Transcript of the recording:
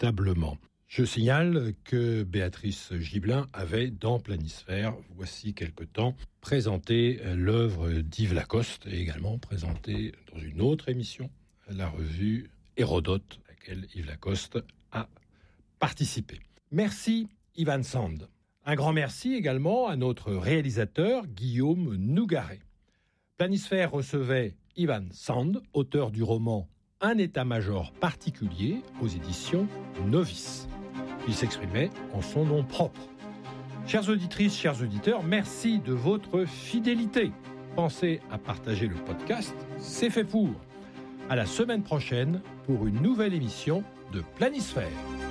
véritablement. Je signale que Béatrice Gibelin avait, dans Planisphère, voici quelque temps, présenté l'œuvre d'Yves Lacoste et également présenté dans une autre émission, la revue Hérodote, à laquelle Yves Lacoste a participé. Merci Ivan Sand. Un grand merci également à notre réalisateur Guillaume Nougaret. Planisphère recevait Ivan Sand, auteur du roman Un état-major particulier aux éditions Novice. Il s'exprimait en son nom propre. Chères auditrices, chers auditeurs, merci de votre fidélité. Pensez à partager le podcast, c'est fait pour. À la semaine prochaine pour une nouvelle émission de Planisphère.